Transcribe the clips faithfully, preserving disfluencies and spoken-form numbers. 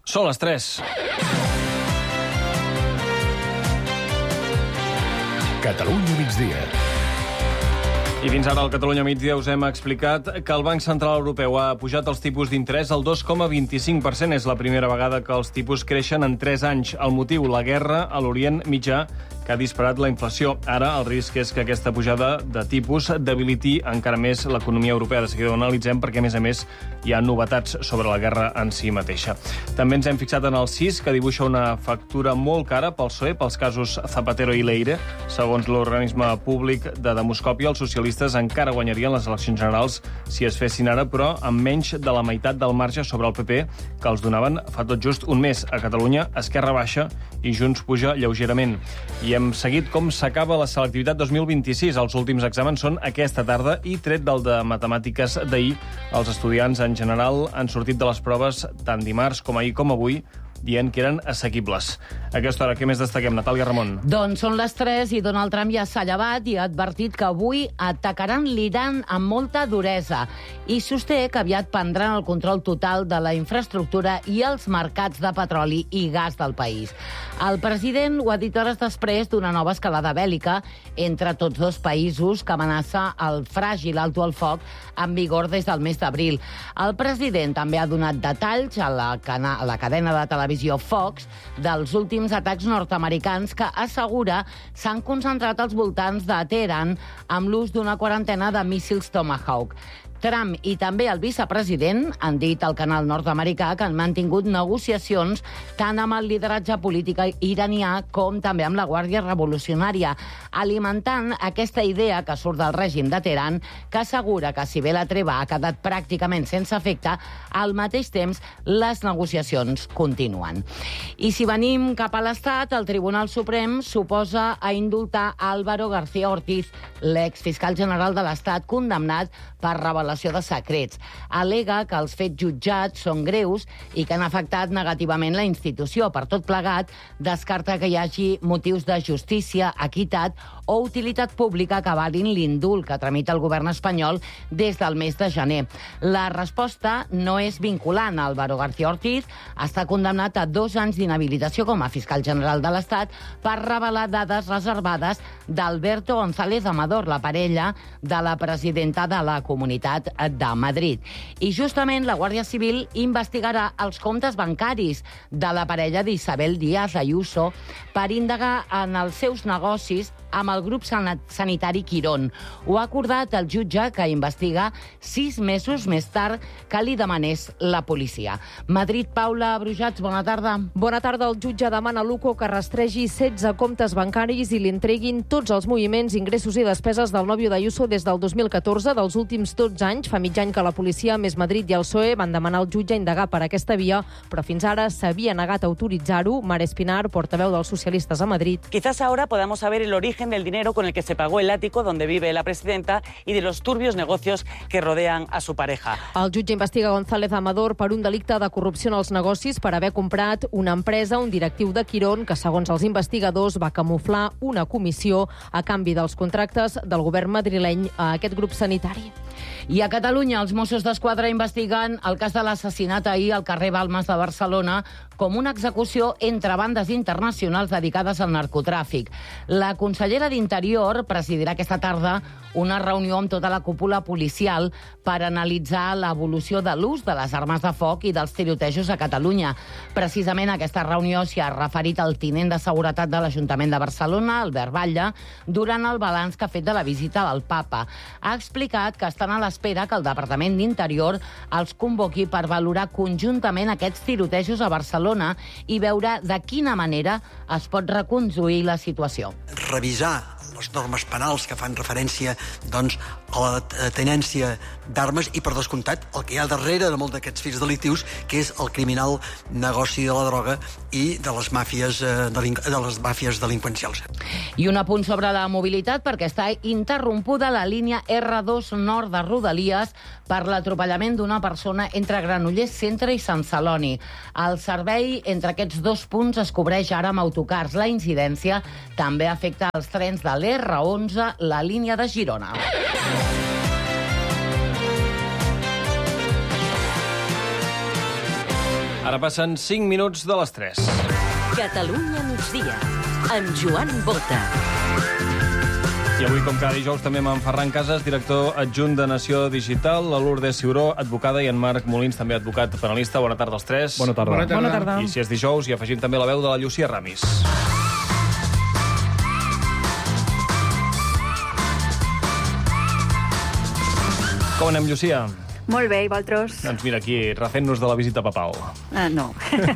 Són les tres. Catalunya migdia. I fins ara al Catalunya migdia us hem explicat que el Banc Central Europeu ha pujat els tipus d'interès al dos coma vint-i-cinc per cent. És la primera vegada que els tipus creixen en tres anys. El motiu, la guerra a l'Orient Mitjà, que ha disparat la inflació. Ara el risc és que aquesta pujada de tipus debiliti encara més l'economia europea. De seguida ho analitzem perquè, a més a més, hi ha novetats sobre la guerra en si mateixa. També ens hem fixat en el C I S, que dibuixa una factura molt cara pel P S O E, pels casos Zapatero i Leire. Segons l'organisme públic de demoscòpia, els socialistes encara guanyarien les eleccions generals si es fessin ara, però amb menys de la meitat del marge sobre el P P que els donaven fa tot just un mes. A Catalunya, Esquerra baixa i Junts puja lleugerament. I hem seguit com s'acaba la selectivitat dos mil vint-i-sis. Els últims exàmens són aquesta tarda i, tret del de matemàtiques d'ahir, els estudiants en general han sortit de les proves tant dimarts com ahir com avui, dient que eren assequibles. A aquesta hora, què més destaquem, Natàlia Ramon? Doncs són les tres i Donald Trump ja s'ha llevat i ha advertit que avui atacaran l'Iran amb molta duresa i sosté que aviat prendran el control total de la infraestructura i els mercats de petroli i gas del país. El president ho ha dit hores després d'una nova escalada bèl·lica entre tots dos països que amenaça el fràgil alto al foc en vigor des del mes d'abril. El president també ha donat detalls a la, cana a la cadena de televisió Fox dels últims atacs nord-americans que assegura s'han concentrat als voltants de Teheran amb l'ús d'una quarantena de míssils Tomahawk. Trump i també el vicepresident han dit al canal nord-americà que han mantingut negociacions tant amb el lideratge polític iranià com també amb la Guàrdia Revolucionària, alimentant aquesta idea que surt del règim de Teheran, que assegura que si bé la treva ha quedat pràcticament sense efecte, al mateix temps les negociacions continuen. I si venim cap a l'Estat, el Tribunal Suprem suposa a indultar Álvaro García Ortiz, l'exfiscal general de l'Estat, condemnat per revelació de secrets. Al·lega que els fets jutjats són greus i que han afectat negativament la institució. Per tot plegat, descarta que hi hagi motius de justícia, equitat o utilitat pública que avalin l'indult que tramita el govern espanyol des del mes de gener. La resposta no és vinculant. Álvaro García Ortiz està condemnat a dos anys d'inhabilitació com a fiscal general de l'Estat per revelar dades reservades d'Alberto González Amador, la parella de la presidenta de la Comunitat de Madrid. I justament la Guàrdia Civil investigarà els comptes bancaris de la parella d'Isabel Díaz Ayuso per indagar en els seus negocis amb el grup sanitari Quirón. Ho ha acordat el jutge que investiga sis mesos més tard que li demanés la policia. Madrid, Paula Brujats, bona tarda. Bona tarda. El jutge demana a l'U C O que rastregui setze comptes bancaris i li entreguin tots els moviments, ingressos i despeses del nòvio d'Ayuso des del dos mil catorze. Dels últims dotze anys, fa mig any que la policia, més Madrid i el P S O E van demanar al jutge indagar per aquesta via, però fins ara s'havia negat a autoritzar-ho. Mara Espinar, portaveu dels socialistes a Madrid. Quizás ahora podamos saber el origen del dinero con el que se pagó el ático donde vive la presidenta y de los turbios negocios que rodean a su pareja. El jutge investiga González Amador per un delicte de corrupció en els negocis per haver comprat una empresa, un directiu de Quirón, que segons els investigadors va camuflar una comissió a canvi dels contractes del govern madrileny a aquest grup sanitari. I a Catalunya, els Mossos d'Esquadra investiguen el cas de l'assassinat ahir al carrer Balmes de Barcelona com una execució entre bandes internacionals dedicades al narcotràfic. La consellera d'Interior presidirà aquesta tarda una reunió amb tota la cúpula policial per analitzar l'evolució de l'ús de les armes de foc i dels tirotejos a Catalunya. Precisament a aquesta reunió s'hi ha referit el tinent de seguretat de l'Ajuntament de Barcelona, Albert Batlle, durant el balanç que ha fet de la visita del Papa. Ha explicat que estan a l'espera que el Departament d'Interior els convoqui per valorar conjuntament aquests tirotejos a Barcelona i veure de quina manera es pot reconduir la situació. Revisar les normes penals que fan referència doncs, a la tenència d'armes i, per descomptat, el que hi ha darrere de molts d'aquests fets delictius, que és el criminal negoci de la droga i de les màfies, de les màfies delinqüencials. I un apunt sobre la mobilitat, perquè està interrompuda la línia erre dos nord de Rodalies per l'atropellament d'una persona entre Granollers Centre i Sant Celoni. El servei entre aquests dos punts es cobreix ara amb autocars. La incidència també afecta els trens de l'erre onze, la línia de Girona. Ara passen cinc minuts de les tres. Catalunya migdia, amb Joan Bota. I avui, com cada dijous, també amb en Ferran Casas, director adjunt de Nació Digital, la Lourdes Ciuró, advocada, i en Marc Molins, també advocat penalista. Bona tarda als tres. Bona tarda. Bona tarda. Bona tarda. I si és dijous, hi afegim també la veu de la Llucia Ramis. Com anem, Llucia? Molt bé, i vosaltres? Doncs mira, aquí, refent-nos de la visita papal. Ah, no.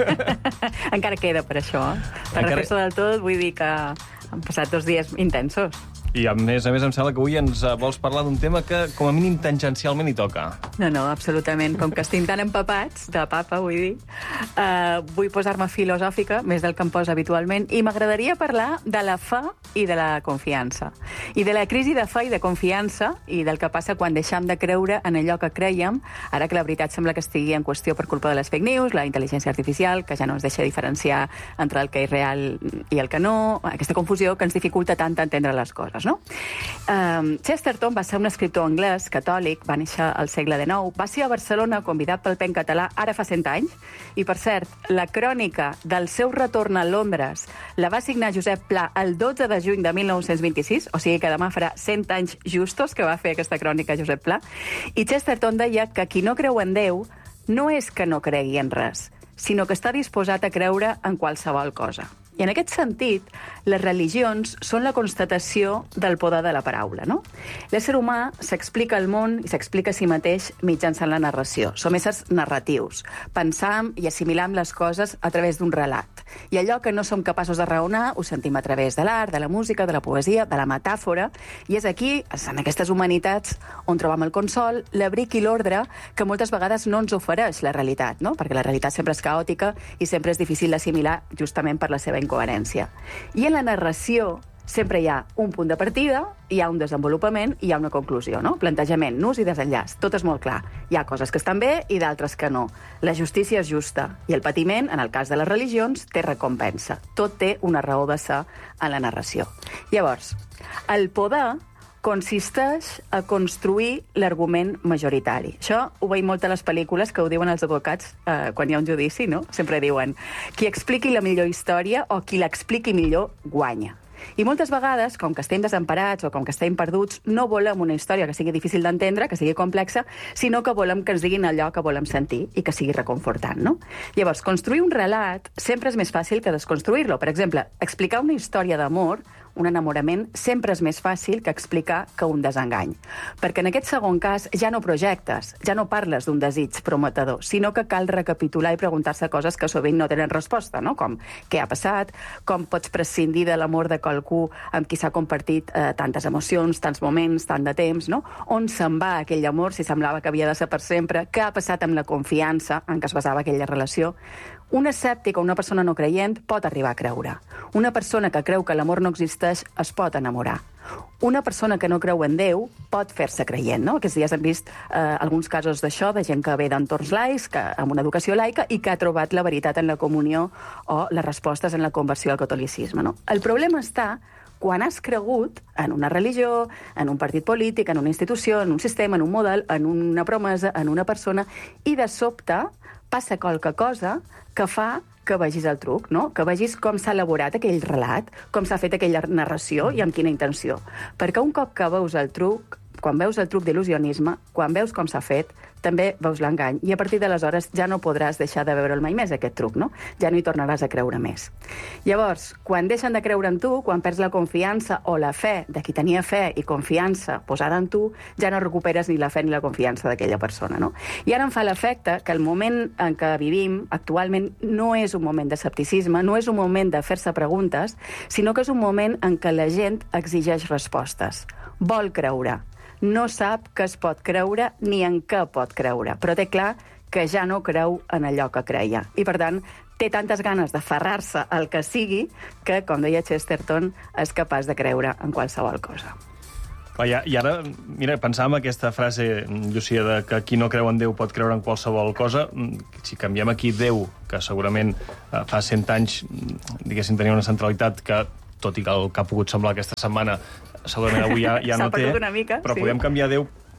Encara queda per això. Per Encara... refer-se del tot, vull dir que han passat dos dies intensos. I a més a més em sembla que avui ens vols parlar d'un tema que com a mínim tangencialment hi toca. No, no, absolutament. Com que estem tan empapats de papa, vull dir, uh, vull posar-me filosòfica, més del que em posa habitualment, i m'agradaria parlar de la fe i de la confiança. I de la crisi de fe i de confiança, i del que passa quan deixem de creure en allò que creiem, ara que la veritat sembla que estigui en qüestió per culpa de les fake news, la intel·ligència artificial, que ja no ens deixa diferenciar entre el que és real i el que no, aquesta confusió que ens dificulta tant entendre les coses. No? Um, Chesterton va ser un escriptor anglès, catòlic, va néixer al segle dinou, va ser a Barcelona convidat pel Pen Català ara fa cent anys, i per cert, la crònica del seu retorn a Londres la va signar Josep Pla el dotze de juny de mil nou-cents vint-i-sis, o sigui que demà farà cent anys justos que va fer aquesta crònica Josep Pla, i Chesterton deia que qui no creu en Déu no és que no cregui en res, sinó que està disposat a creure en qualsevol cosa. I en aquest sentit, les religions són la constatació del poder de la paraula, no? L'ésser humà s'explica al món i s'explica a si mateix mitjançant la narració. Som éssers narratius. Pensam i assimilam les coses a través d'un relat. I allò que no som capaços de raonar ho sentim a través de l'art, de la música, de la poesia, de la metàfora, i és aquí, en aquestes humanitats, on trobam el consol, l'abric i l'ordre que moltes vegades no ens ofereix la realitat, no? Perquè la realitat sempre és caòtica i sempre és difícil d'assimilar justament per la seva incoherència. I en la narració sempre hi ha un punt de partida, hi ha un desenvolupament i hi ha una conclusió, no? Plantejament, nus i desenllaç, tot és molt clar. Hi ha coses que estan bé i d'altres que no. La justícia és justa i el patiment, en el cas de les religions, té recompensa. Tot té una raó de ser en la narració. Llavors, el poder consisteix a construir l'argument majoritari. Això ho veiem molt a les pel·lícules que ho diuen els advocats eh, quan hi ha un judici, no? Sempre diuen qui expliqui la millor història o qui l'expliqui millor guanya. I moltes vegades, com que estem desemparats o com que estem perduts, no volem una història que sigui difícil d'entendre, que sigui complexa, sinó que volem que ens diguin allò que volem sentir i que sigui reconfortant, no? Llavors, construir un relat sempre és més fàcil que desconstruir-lo. Per exemple, explicar una història d'amor, un enamorament, sempre és més fàcil que explicar que un desengany. Perquè en aquest segon cas ja no projectes, ja no parles d'un desig prometedor, sinó que cal recapitular i preguntar-se coses que sovint no tenen resposta, no? Com què ha passat, com pots prescindir de l'amor de qualcú amb qui s'ha compartit eh, tantes emocions, tants moments, tant de temps, no? On se'n va aquell amor, si semblava que havia de ser per sempre, què ha passat amb la confiança en què es basava aquella relació. Un escèptic o una persona no creient pot arribar a creure. Una persona que creu que l'amor no existeix es pot enamorar. Una persona que no creu en Déu pot fer-se creient, no? Aquests dies hem vist eh, alguns casos d'això, de gent que ve d'entorns laics, que, amb una educació laica, i que ha trobat la veritat en la comunió o les respostes en la conversió al catolicisme, no? El problema està quan has cregut en una religió, en un partit polític, en una institució, en un sistema, en un model, en una promesa, en una persona, i de sobte passa qualque cosa que fa que vegis el truc, no? Que vegis com s'ha elaborat aquell relat, com s'ha fet aquella narració i amb quina intenció. Perquè un cop que veus el truc, quan veus el truc d'il·lusionisme, quan veus com s'ha fet, també veus l'engany. I a partir d'aleshores ja no podràs deixar de veure'l mai més, aquest truc, no? Ja no hi tornaràs a creure més. Llavors, quan deixen de creure en tu, quan perds la confiança o la fe de qui tenia fe i confiança posada en tu, ja no recuperes ni la fe ni la confiança d'aquella persona, no? I ara em fa l'efecte que el moment en què vivim actualment no és un moment d'escepticisme, no és un moment de fer-se preguntes, sinó que és un moment en què la gent exigeix respostes. Vol creure. No sap que es pot creure ni en què pot creure, però té clar que ja no creu en allò que creia. I, per tant, té tantes ganes d'aferrar-se al que sigui que, com deia Chesterton, és capaç de creure en qualsevol cosa. Clar, i ara, mira, pensàvem aquesta frase, Llucia, de que qui no creu en Déu pot creure en qualsevol cosa. Si canviem aquí Déu, que segurament fa cent anys, diguéssim, tenia una centralitat que, tot i que el que ha pogut semblar aquesta setmana, segurament avui ja, ja no té, una mica, però sí. Podem canviar Déu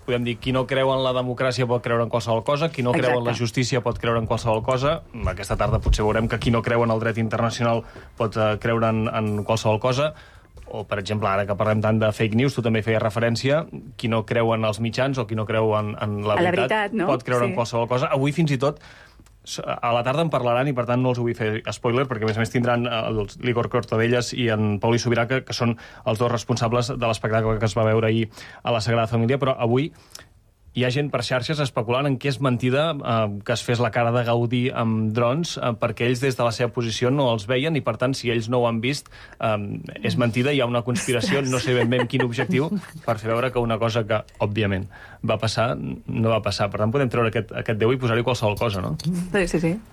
podem dir, qui no creu en la democràcia pot creure en qualsevol cosa, qui no creu en la justícia pot creure en qualsevol cosa. Aquesta tarda potser veurem que qui no creu en el dret internacional pot uh, creure en, en qualsevol cosa. O, per exemple, ara que parlem tant de fake news, tu també feies referència, qui no creu en els mitjans o qui no creu en, en la, la veritat, veritat no? pot creure sí. en qualsevol cosa. Avui, fins i tot, a la tarda en parlaran i, per tant, no els vull fer spoiler, perquè, a més a més, tindran els l'Igor Cortadellas i en Pauli Subirà, que, que són els dos responsables de l'espectacle que es va veure ahir a la Sagrada Família, però avui hi ha gent per xarxes especulant en què és mentida eh, que es fes la cara de Gaudí amb drons, eh, perquè ells des de la seva posició no els veien i, per tant, si ells no ho han vist, eh, és mentida, hi ha una conspiració, no sé ben bé amb quin objectiu, per fer veure que una cosa que, òbviament, va passar, no va passar. Per tant, podem treure aquest, aquest Déu i posar-hi qualsevol cosa, no? Sí, sí, sí.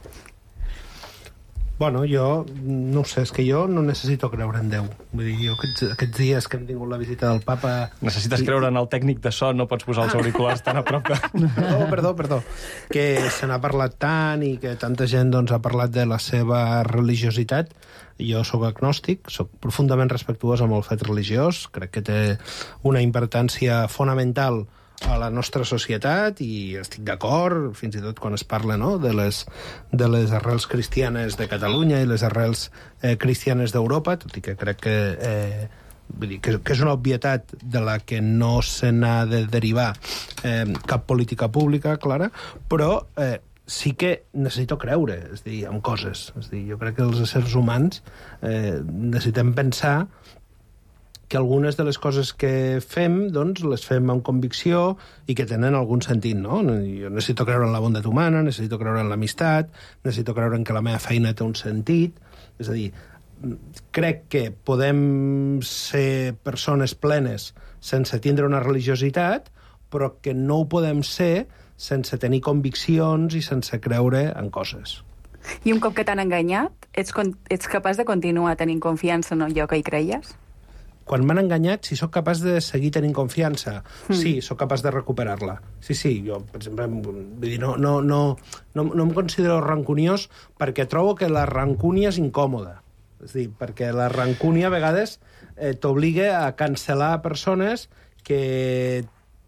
Bueno, jo, no sé, és que jo no necessito creure en Déu. Vull dir, jo aquests, aquests dies que hem tingut la visita del papa... Necessites i... creure en el tècnic de so, no pots posar els auriculars tan a prop que... No, perdó, perdó. Que se n'ha parlat tant i que tanta gent doncs, ha parlat de la seva religiositat. Jo sóc agnòstic, sóc profundament respectuós amb el fet religiós, crec que té una importància fonamental a la nostra societat i estic d'acord, fins i tot quan es parla no, de, les, de les arrels cristianes de Catalunya i les arrels eh, cristianes d'Europa, tot i que crec que, eh, vull dir, que, que és una obvietat de la que no se n'ha de derivar eh, cap política pública, clara, però eh, sí que necessito creure, és dir, en coses. És dir, jo crec que els éssers humans eh, necessitem pensar que algunes de les coses que fem, doncs, les fem amb convicció i que tenen algun sentit, no? Jo necessito creure en la bondat humana, necessito creure en l'amistat, necessito creure en que la meva feina té un sentit. És a dir, crec que podem ser persones plenes sense tindre una religiositat, però que no ho podem ser sense tenir conviccions i sense creure en coses. I un cop que t'han enganyat, ets, ets capaç de continuar tenint confiança en allò que hi creies? Quan m'han enganyat, si sóc capaç de seguir tenint confiança, mm. sí, sóc capaç de recuperar-la. Sí, sí, jo, per exemple, vull dir, no, no, no, no, no em considero rancuniós perquè trobo que la rancúnia és incòmoda. És a dir, perquè la rancúnia a vegades eh, t'obliga a cancel·lar persones que...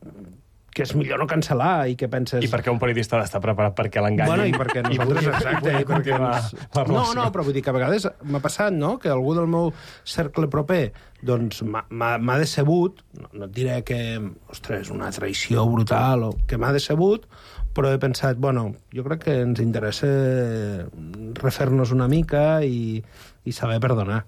que és millor no cancel·lar i que penses... I perquè un periodista ha d'estar preparat perquè l'enganyin. Bueno, i perquè nosaltres, I exacte, i perquè ens... No, no, però vull dir que a vegades m'ha passat, no?, que algú del meu cercle proper doncs m'ha decebut, no, no et diré que, ostres, una traïció brutal, o que m'ha decebut, però he pensat, bueno, jo crec que ens interessa refer-nos una mica i, i saber perdonar.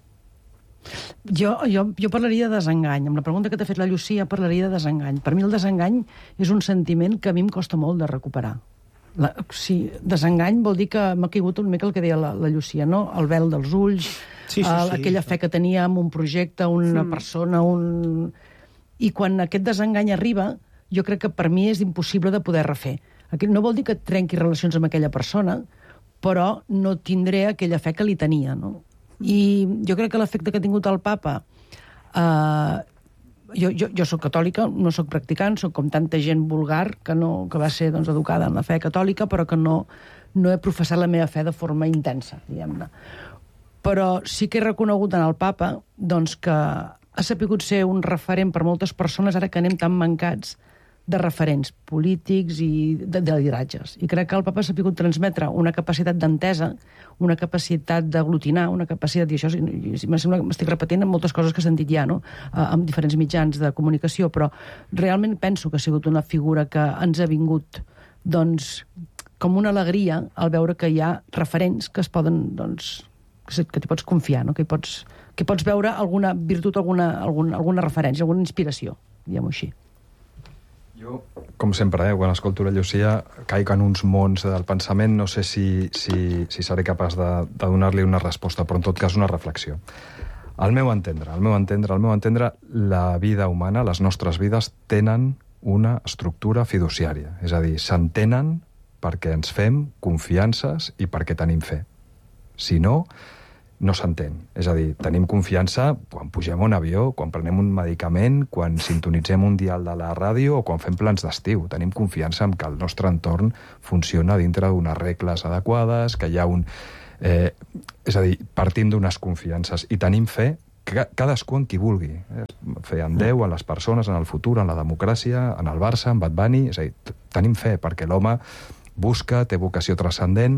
Jo, jo, jo parlaria de desengany. Amb la pregunta que t'ha fet la Llucia, parlaria de desengany. Per mi el desengany és un sentiment que a mi em costa molt de recuperar. La, sí, desengany vol dir que m'ha caigut una mica el que deia la, la Llucia, no? El vel dels ulls, sí, sí, el, sí. aquella fe que tenia en un projecte, una mm. persona, un... I quan aquest desengany arriba, jo crec que per mi és impossible de poder refer. No vol dir que trenqui relacions amb aquella persona, però no tindré aquella fe que li tenia, no? I jo crec que l'efecte que ha tingut el papa... Eh, jo, jo, jo soc catòlica, no soc practicant, soc com tanta gent vulgar que, no, que va ser doncs, educada en la fe catòlica, però que no, no he professat la meva fe de forma intensa, diguem-ne. Però sí que he reconegut en el papa doncs, que ha sapigut ser un referent per moltes persones ara que anem tan mancats de referents polítics i de, de lideratges. I crec que el papa ha sapigut transmetre una capacitat d'entesa, una capacitat d'aglutinar, una capacitat... I això m'estic repetint en moltes coses que he sentit ja, no?, amb diferents mitjans de comunicació, però realment penso que ha sigut una figura que ens ha vingut, doncs, com una alegria al veure que hi ha referents que es poden, doncs, que t'hi pots confiar, no?, que hi pots, que pots veure alguna virtut, alguna, alguna, alguna referència, alguna inspiració, diguem-ho així. Jo, com sempre, eh, quan escolto la Llucia, caic en uns mons del pensament, no sé si, si, si seré capaç de, de donar-li una resposta, però en tot cas una reflexió. Al meu entendre, al meu entendre, al meu entendre, la vida humana, les nostres vides, tenen una estructura fiduciària. És a dir, s'entenen perquè ens fem confiances i perquè tenim fe. Si no, no s'entén. És a dir, tenim confiança quan pugem a un avió, quan prenem un medicament, quan sintonitzem un dial de la ràdio o quan fem plans d'estiu. Tenim confiança en que el nostre entorn funciona dintre d'unes regles adequades, que hi ha un... Eh, és a dir, partim d'unes confiances i tenim fe cadascú en qui vulgui. Fer en Déu, en les persones, en el futur, en la democràcia, en el Barça, en Bad Bunny... És a dir, tenim fe, perquè l'home busca, té vocació transcendent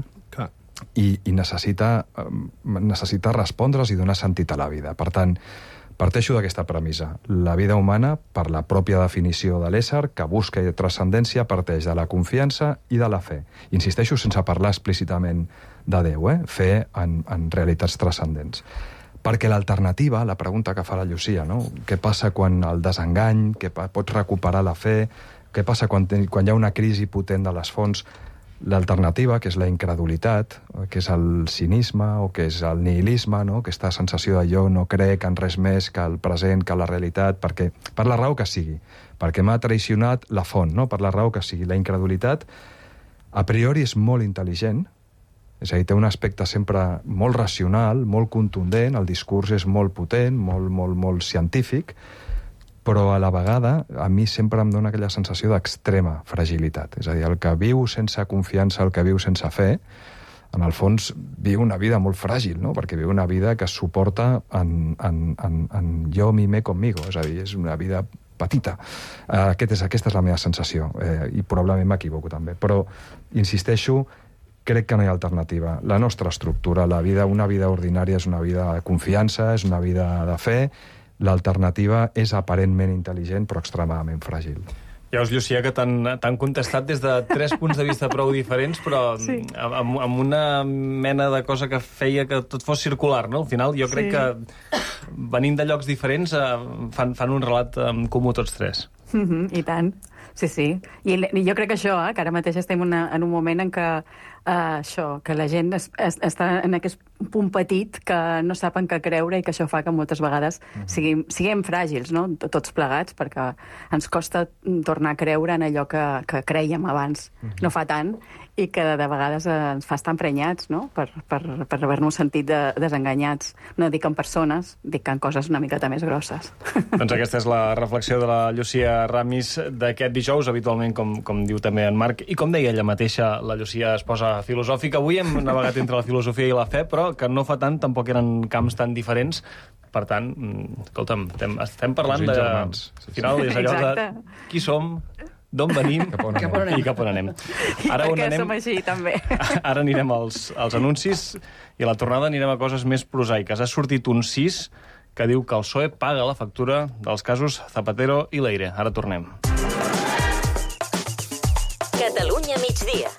i, i necessita, necessita respondre's i donar sentit a la vida. Per tant, parteixo d'aquesta premissa. La vida humana, per la pròpia definició de l'ésser, que busca transcendència, parteix de la confiança i de la fe. Insisteixo, sense parlar explícitament de Déu, eh? Fe en, en realitats transcendents. Perquè l'alternativa, la pregunta que fa la Llucia, no? Què passa quan el desengany, que pots recuperar la fe, què passa quan, quan hi ha una crisi potent de les fonts? L'alternativa, que és la incredulitat, que és el cinisme o que és el nihilisme, no? Aquesta sensació de jo no crec en res més que el present, que la realitat, perquè, per la raó que sigui, perquè m'ha traicionat la font, no? Per la raó que sigui. La incredulitat, a priori, és molt intel·ligent, és a dir, té un aspecte sempre molt racional, molt contundent, el discurs és molt potent, molt, molt, molt científic, però a la vegada a mi sempre em dona aquella sensació d'extrema fragilitat. És a dir, el que viu sense confiança, el que viu sense fe, en el fons viu una vida molt fràgil, no? Perquè viu una vida que es suporta en, en, en, en jo, mi, me, conmigo. És a dir, és una vida petita. Aquest és, aquesta és la meva sensació, eh, i probablement m'equivoco també. Però, insisteixo, crec que no hi ha alternativa. La nostra estructura, la vida, una vida ordinària és una vida de confiança, és una vida de fe. L'alternativa és aparentment intel·ligent, però extremadament fràgil. Ja us, Llucia, que t'han contestat des de tres punts de vista prou diferents, però sí. amb, amb una mena de cosa que feia que tot fos circular, no? Al final, jo crec sí. que venint de llocs diferents fan, fan un relat en comú tots tres. Mm-hmm, I tant. Sí, sí. I jo crec que això, eh, que ara mateix estem una, en un moment en què uh, això, que la gent es, es, està en aquest punt petit que no saben què creure i que això fa que moltes vegades mm-hmm. siguem, siguem fràgils, no? Tots plegats, perquè ens costa tornar a creure en allò que, que creiem abans. Mm-hmm. No fa tant, i que de vegades ens fa estar emprenyats, no? Per, per, per haver-nos sentit de, desenganyats. No dic en persones, dic en coses una miqueta més grosses. Doncs aquesta és la reflexió de la Llucia Ramis d'aquest dijous, habitualment, com, com diu també en Marc, i com deia ella mateixa, la Llucia es posa filosòfica. Avui hem navegat entre la filosofia i la fe, però que no fa tant, tampoc eren camps tan diferents. Per tant, escolta'm, estem, estem parlant de... Germans. Al final és allò de qui som, d'on venim cap on cap on i cap on anem. Ara I per què anem... som així, també. Ara anirem als, als anuncis i a la tornada anirem a coses més prosaiques. Ha sortit un sis que diu que el P S O E paga la factura dels casos Zapatero i Leire. Ara tornem. Catalunya migdia.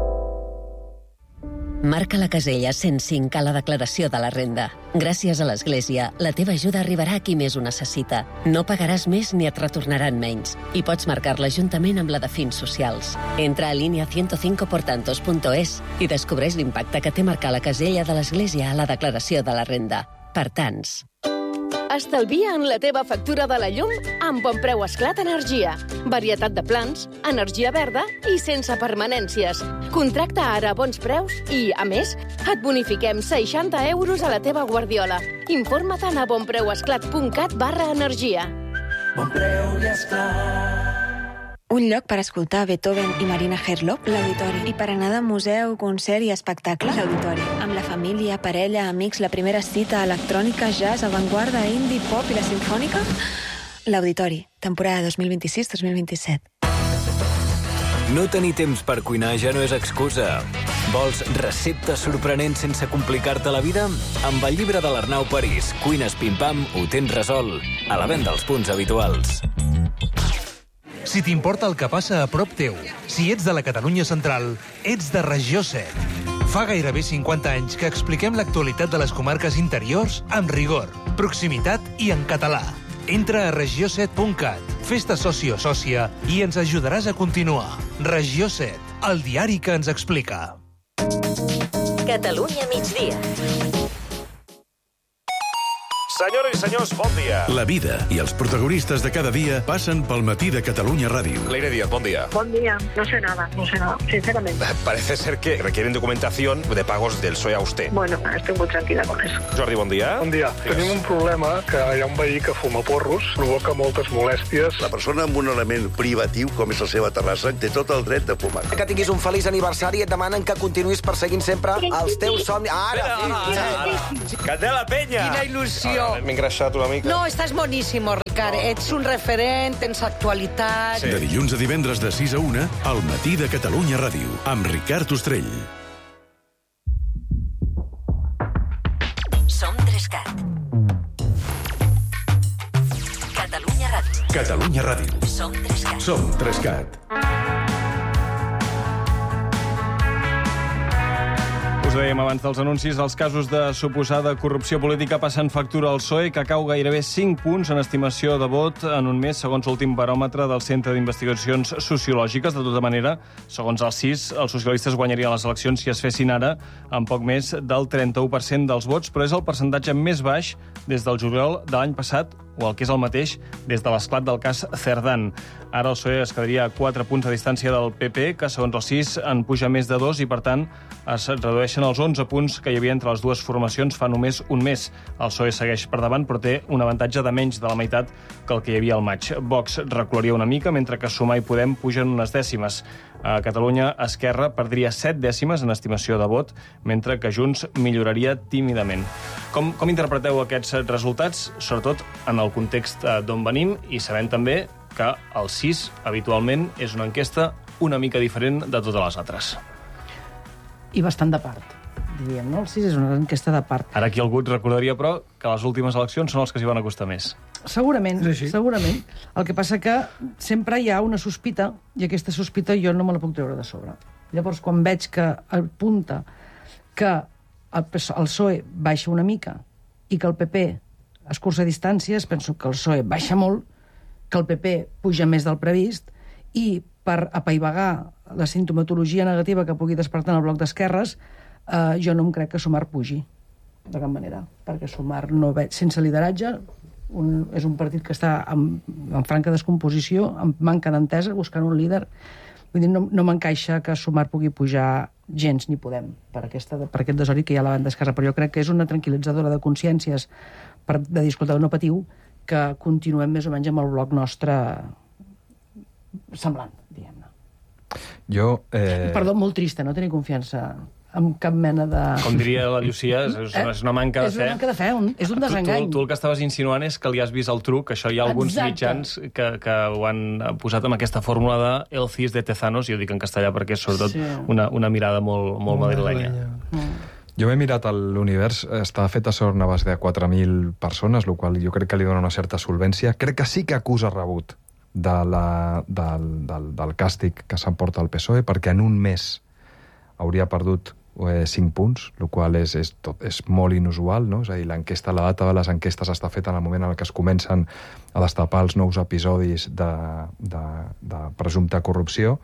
Marca la casella cent cinc a la declaració de la renda. Gràcies a l'Església, la teva ajuda arribarà a qui més ho necessita. No pagaràs més ni et retornaran menys. I pots marcar-la juntament amb la de fins socials. Entra a línia ciento cinco por tantos punto es i descobreix l'impacte que té marcar la casella de l'Església a la declaració de la renda. Per tants. Estalvia en la teva factura de la llum amb Bonpreu Esclat Energia. Varietat de plans, energia verda i sense permanències. Contracta ara a bons preus i, a més, et bonifiquem seixanta euros a la teva guardiola. Informa't a bonpreuesclat punt cat barra energia. Bonpreu i Esclat. Un lloc per escoltar Beethoven i Marina Herlop, l'Auditori. I per anar de museu, concert i espectacle, l'Auditori. Amb la família, parella, amics, la primera cita, electrònica, jazz, avantguarda, indie, pop i la sinfònica, l'Auditori. Temporada dos mil vint-i-sis dos mil vint-i-set. No tenir temps per cuinar ja no és excusa. Vols receptes sorprenents sense complicar-te la vida? Amb el llibre de l'Arnau París, Cuines Pim-Pam, ho tens resolt. A la venda als punts habituals. Si t'importa el que passa a prop teu, si ets de la Catalunya central, ets de Regió set. Fa gairebé cinquanta anys que expliquem l'actualitat de les comarques interiors amb rigor, proximitat i en català. Entra a regió set punt cat, fes-te soci o sòcia i ens ajudaràs a continuar. Regió set, el diari que ens explica. Catalunya migdia. Senyores i senyors, bon dia. La vida i els protagonistas de cada día pasan pel matí de Catalunya Radio. Leire Díaz, bon día. Buen día. No sé nada, no sé nada, sinceramente. Parece ser que requieren documentación de pagos del P S O E a usted. Bueno, estoy muy tranquila con eso. Jordi, bon dia. Bon dia. Digues. Tenim un problema que hi ha un veí que fuma porros, provoca moltes molèsties. La persona amb un element privatiu, com és la seva terrassa, té tot el dret de fumar. Que tinguis un feliç aniversari i et demanen que continuïs perseguint sempre els teus somnis. Ara! Que té la penya! Quina il·lusió! M'he engreixat una mica. No, estàs boníssim, Ricard. Ets un referent, tens actualitat... De dilluns a divendres de sis a una, al matí de Catalunya Ràdio, amb Ricard Ostrell. Som Trescat. Catalunya Ràdio. Catalunya Ràdio. Som Trescat. Som Trescat. Us dèiem abans dels anuncis, els casos de suposada corrupció política passen factura al P S O E, que cau gairebé cinc punts en estimació de vot en un mes, segons l'últim baròmetre del Centre d'Investigacions Sociològiques. De tota manera, segons el C I S, els socialistes guanyarien les eleccions si es fessin ara amb poc més del trenta-u per cent dels vots, però és el percentatge més baix des del juliol de l'any passat, o el que és el mateix des de l'esclat del cas Cerdán. Ara el P S O E es quedaria a quatre punts de distància del P P, que segons el C I S en puja més de dos i, per tant, es redueixen els onze punts que hi havia entre les dues formacions fa només un mes. El P S O E segueix per davant, però té un avantatge de menys de la meitat que el que hi havia al maig. Vox recularia una mica, mentre que Sumar i Podem pugen unes dècimes. A Catalunya, Esquerra perdria set dècimes en estimació de vot, mentre que Junts milloraria tímidament. Com, com interpreteu aquests resultats, sobretot en el context d'on venim, i sabent també que el C I S habitualment és una enquesta una mica diferent de totes les altres? I bastant de part, diríem, no? El C I S és una enquesta de part. Ara aquí algú et recordaria, però, que les últimes eleccions són els que s'hi van acostar més. Segurament, segurament. El que passa que sempre hi ha una sospita, i aquesta sospita jo no me la puc treure de sobre. Llavors, quan veig que apunta que el P S O E baixa una mica i que el P P escurça distàncies, penso que el P S O E baixa molt, que el P P puja més del previst, i per apaivagar la sintomatologia negativa que pugui despertar en el bloc d'esquerres, eh, jo no em crec que Sumar pugi, de cap manera, perquè Sumar no veig sense lideratge, un, és un partit que està en, en franca descomposició, amb manca d'entesa, buscant un líder. Vull dir, no, no m'encaixa que Sumar pugui pujar gens ni Podem per, aquesta, per aquest desori que hi ha a la banda esquerra, però jo crec que és una tranquil·litzadora de consciències per, de dir, escolta, no patiu, que continuem més o menys amb el bloc nostre semblant, diguem-ne. Jo... Eh... Perdó, molt trista, no tenir confiança amb cap mena de... Com diria la Llucia, és, eh? és una manca de fe. És una manca de fe, un, és un desengany. Tu, tu, tu el que estaves insinuant és que li has vist el truc, això hi ha alguns Exacte. mitjans que, que ho han posat amb aquesta fórmula de El C I S de Tezanos, i ho dic en castellà perquè és sobretot sí. una, una mirada molt, molt madrilenya. Mm. Jo m'he mirat l'univers, està fet a sobre una base de quatre mil persones, el qual jo crec que li dona una certa solvència. Crec que sí que acusa rebut de la, del, del, del càstig que s'emporta el P S O E, perquè en un mes hauria perdut eh, cinc punts, el qual és, és, tot, és molt inusual, no? És a dir, l'enquesta, la data de les enquestes està feta en el moment en què es comencen a destapar els nous episodis de, de, de presumpta corrupció,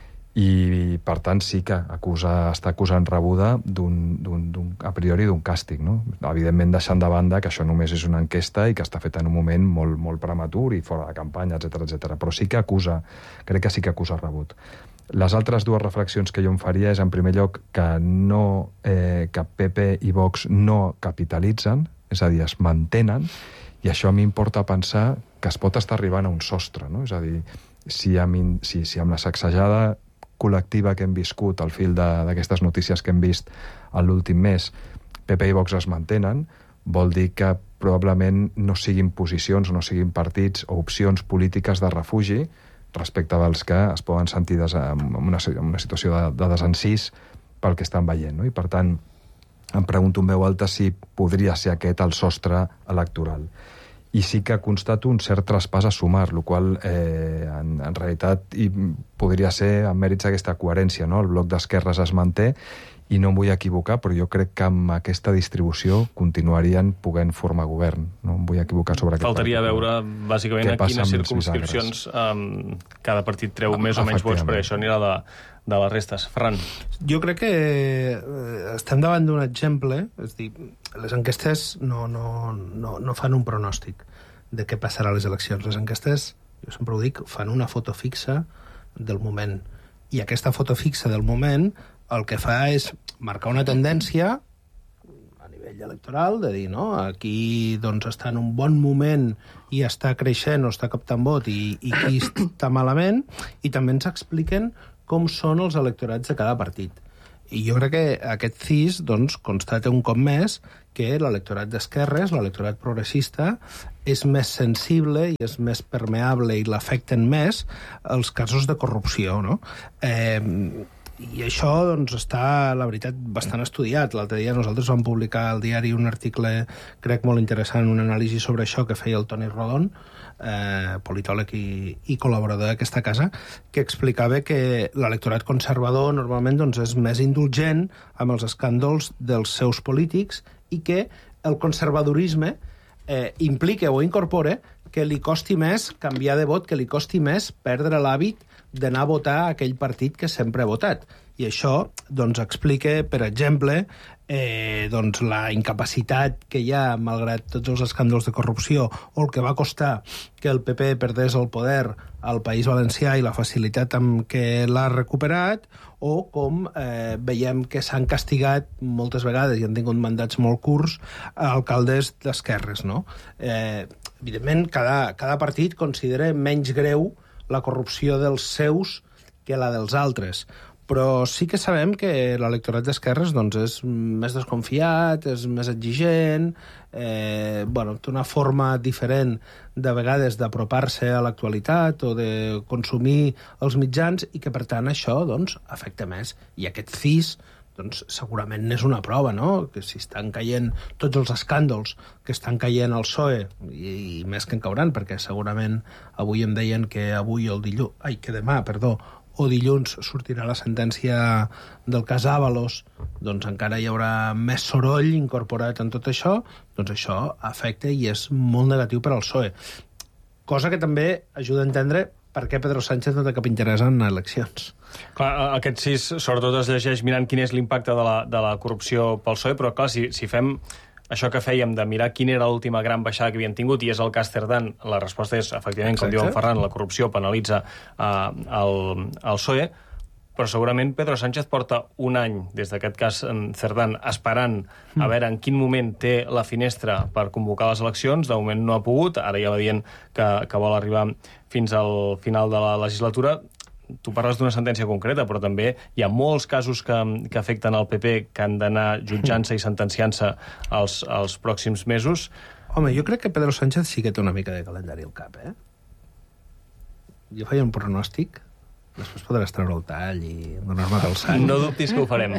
i per tant sí que acusa, està acusant rebuda d'un, d'un, d'un, a priori d'un càstig, no? Evidentment deixant de banda que això només és una enquesta i que està feta en un moment molt, molt prematur i fora de campanya, etcètera, etcètera. Però sí que acusa, crec que sí que acusa rebut. Les altres dues reflexions que jo em faria és, en primer lloc, que no eh, que P P i Vox no capitalitzen, és a dir, es mantenen, i això a mi em porta a pensar que es pot estar arribant a un sostre, no? És a dir, si amb, si, si amb la sacsejada col·lectiva que hem viscut al fil d'aquestes notícies que hem vist en l'últim mes, P P i Vox es mantenen, vol dir que probablement no siguin posicions, no siguin partits o opcions polítiques de refugi respecte dels que es poden sentir des, en, una, en una situació de, de desencís pel que estan veient, no? I per tant em pregunto en veu alta si podria ser aquest el sostre electoral. I sí que constato un cert traspàs a Sumar, el qual eh, en, en realitat i podria ser en mèrits d'aquesta coherència, no? El bloc d'esquerres es manté i no em vull equivocar, però jo crec que amb aquesta distribució continuarien podent formar govern. No em vull equivocar sobre aquest Faltaria partit. veure, bàsicament, a quines circumscripcions um, cada partit treu més o menys vots, perquè això anirà de, de les restes. Ferran. Jo crec que estem davant d'un exemple, és dir, les enquestes no, no, no, no fan un pronòstic de què passarà a les eleccions. Les enquestes, jo sempre ho dic, fan una foto fixa del moment. I aquesta foto fixa del moment el que fa és marcar una tendència a nivell electoral, de dir, no, aquí doncs, està en un bon moment i està creixent o està captant vot i, i qui està malament, i també ens expliquen com són els electorats de cada partit. I jo crec que aquest C I S doncs, constata un cop més que l'electorat d'esquerres, l'electorat progressista, és més sensible i és més permeable i l'afecten més els casos de corrupció, no? Eh, I això doncs, està, la veritat, bastant estudiat. L'altre dia nosaltres vam publicar al diari un article, crec, molt interessant, un anàlisi sobre això que feia el Toni Rodon, eh, politòleg i, i col·laborador d'aquesta casa, que explicava que l'electorat conservador normalment doncs, és més indulgent amb els escàndols dels seus polítics i que el conservadorisme eh, implica o incorpora que li costi més canviar de vot, que li costi més perdre l'hàbit d'anar a votar aquell partit que sempre ha votat. I això doncs, explica, per exemple, eh, doncs, la incapacitat que hi ha, malgrat tots els escàndols de corrupció, o el que va costar que el P P perdés el poder al País Valencià i la facilitat amb què l'ha recuperat, o com eh, veiem que s'han castigat moltes vegades i han tingut mandats molt curts alcaldes d'esquerres, no? Eh, evidentment, cada, cada partit considera menys greu la corrupció dels seus que la dels altres. Però sí que sabem que l'electorat d'esquerres doncs, és més desconfiat, és més exigent, eh, bueno, té una forma diferent de vegades d'apropar-se a l'actualitat o de consumir els mitjans i que, per tant, això doncs, afecta més. I aquest C I S doncs, segurament n'és una prova, no? Que si estan caient tots els escàndols que estan caient al P S O E, i, i més que en cauran, perquè segurament avui em deien que avui o el dilluns, ai, que demà, perdó, o dilluns sortirà la sentència del cas Ábalos, doncs encara hi haurà més soroll incorporat en tot això, doncs això afecta i és molt negatiu per al P S O E. Cosa que també ajuda a entendre per què Pedro Sánchez no té cap interès en eleccions. Clar, aquest C I S sobretot es llegeix mirant quin és l'impacte de la, de la corrupció pel P S O E, però clar, si, si fem això que fèiem de mirar quina era l'última gran baixada que havien tingut, i és el cas Cerdán, la resposta és, efectivament, com diu en Ferran, la corrupció penalitza uh, el, el P S O E, però segurament Pedro Sánchez porta un any, des d'aquest cas Cerdán, esperant a veure en quin moment té la finestra per convocar les eleccions. De moment no ha pogut, ara ja va dient que, que vol arribar fins al final de la legislatura. Tu parles d'una sentència concreta, però també hi ha molts casos que, que afecten el P P que han d'anar jutjant-se i sentenciant-se els, els pròxims mesos. Home, jo crec que Pedro Sánchez sí que té una mica de calendari al cap, eh? Jo feia un pronòstic, després podràs treure el tall i donar-me pel sang. No dubtis que ho farem.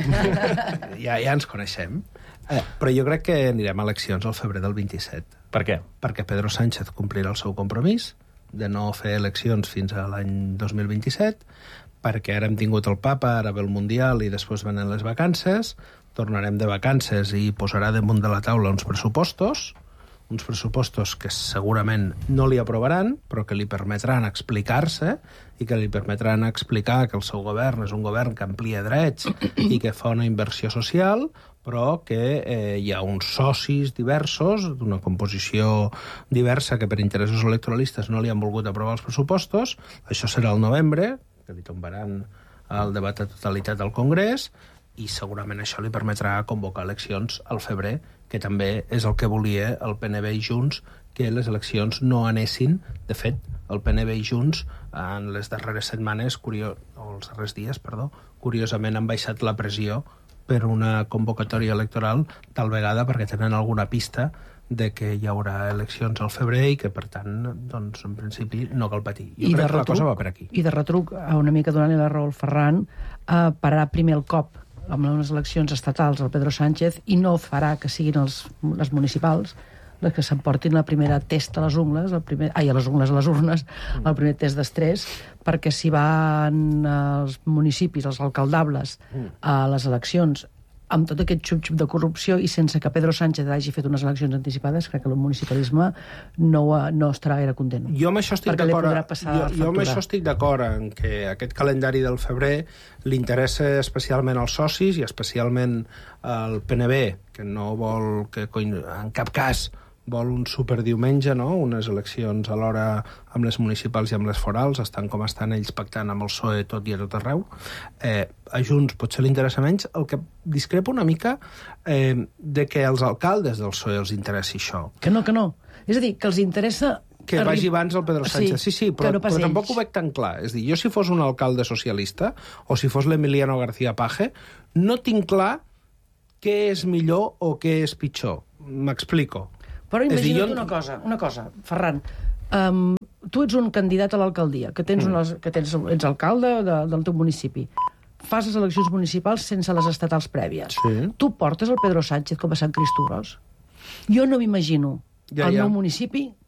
Ja, ja ens coneixem. Eh, però jo crec que anirem a eleccions al febrer del vint-i-set. Per què? Perquè Pedro Sánchez complirà el seu compromís de no fer eleccions fins a l'any dos mil vint-i-set, perquè ara hem tingut el Papa, ara ve el Mundial i després venen les vacances, tornarem de vacances i posarà damunt de la taula uns pressupostos, uns pressupostos que segurament no li aprovaran, però que li permetran explicar-se i que li permetran explicar que el seu govern és un govern que amplia drets i que fa una inversió social, però que eh, hi ha uns socis diversos, d'una composició diversa que per interessos electoralistes no li han volgut aprovar els pressupostos. Això serà el novembre, que li tombaran el debat de totalitat al Congrés, i segurament això li permetrà convocar eleccions al febrer, que també és el que volia el P N V i Junts, que les eleccions no anessin. De fet, el P N V i Junts en les darreres setmanes, curio... o els darrers dies, perdó, curiosament han baixat la pressió per una convocatòria electoral, tal vegada perquè tenen alguna pista de que hi haurà eleccions al febrer i que, per tant, doncs, en principi, no cal patir. Jo I crec que retruc, la cosa va per aquí. I de retruc, una mica donant-li la raó al Ferran, eh, parar primer el cop amb unes eleccions estatals al Pedro Sánchez i no farà que siguin els, les municipals les que s'emportin la primera test a les ungles, el primer, ai, a les ungles, a les urnes, mm. el primer test d'estrès, perquè si van els municipis, els alcaldables, mm. a les eleccions amb tot aquest xup-xup de corrupció i sense que Pedro Sánchez hagi fet unes eleccions anticipades, crec que el municipalisme no, no estarà gaire content. Jo amb això estic d'acord jo, jo amb això estic d'acord en que aquest calendari del febrer li interessa especialment als socis i especialment al P N V, que no vol que en cap cas vol un superdiumenge, no? Unes eleccions alhora amb les municipals i amb les forals, estan com estan ells pactant amb el P S O E tot i a tot arreu. Eh, a Junts potser li interessa menys. El que discrepa una mica eh, de que als alcaldes del P S O E els interessi això. Que no, que no. És a dir, que els interessa Que Arri... vagi abans el Pedro Sánchez. Sí, sí, sí però, no però tampoc ho veig tan clar. És dir, jo si fos un alcalde socialista, o si fos l'Emiliano García Paje, no tinc clar què és millor o què és pitjor. M'explico. Però imagina't dir, jo... una cosa, una cosa, Ferran. Um, tu ets un candidat a l'alcaldia, que tens, unes, que tens ets alcalde de, del teu municipi. Fas les eleccions municipals sense les estatals prèvies. Sí. Tu portes el Pedro Sánchez com a Sant Cristúros? Jo no m'imagino ja, el ja. meu municipi